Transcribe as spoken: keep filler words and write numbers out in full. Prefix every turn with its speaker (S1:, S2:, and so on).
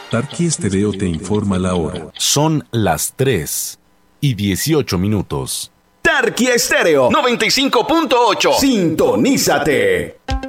S1: Tarqui Estéreo te informa la hora.
S2: Son las tres y dieciocho minutos.
S3: Tarqui Estéreo noventa y cinco punto ocho. Sintonízate.